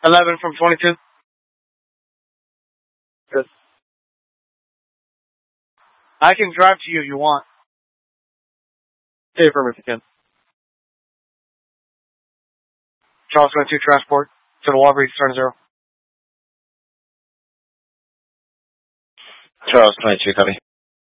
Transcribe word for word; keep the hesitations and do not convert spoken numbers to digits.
eleven from twenty-two. Good. I can drive to you if you want. Stay for me if you can. Charles twenty-two, transport to the Walgreens, turn zero. Charles twenty-two, copy.